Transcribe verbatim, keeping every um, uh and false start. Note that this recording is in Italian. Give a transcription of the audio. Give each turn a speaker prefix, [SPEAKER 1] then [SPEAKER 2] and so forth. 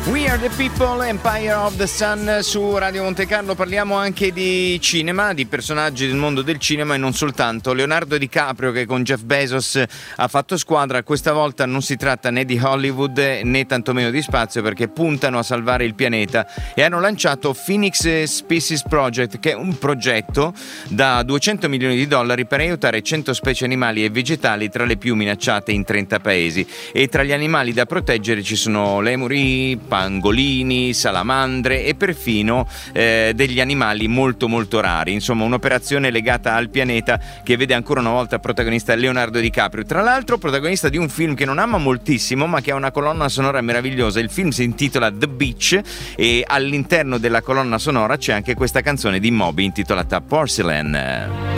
[SPEAKER 1] We are the people, Empire of the Sun su Radio Monte Carlo. Parliamo anche di cinema, di personaggi del mondo del cinema e non soltanto. Leonardo DiCaprio, che con Jeff Bezos ha fatto squadra, questa volta non si tratta né di Hollywood né tantomeno di spazio, perché puntano a salvare il pianeta e hanno lanciato Phoenix Species Project, che è un progetto da duecento milioni di dollari per aiutare cento specie animali e vegetali tra le più minacciate in trenta paesi. E tra gli animali da proteggere ci sono lemuri, pangolini, salamandre e perfino eh, degli animali molto molto rari. Insomma, un'operazione legata al pianeta che vede ancora una volta protagonista Leonardo DiCaprio, tra l'altro protagonista di un film che non ama moltissimo ma che ha una colonna sonora meravigliosa. Il film si intitola The Beach e all'interno della colonna sonora c'è anche questa canzone di Moby intitolata Porcelain.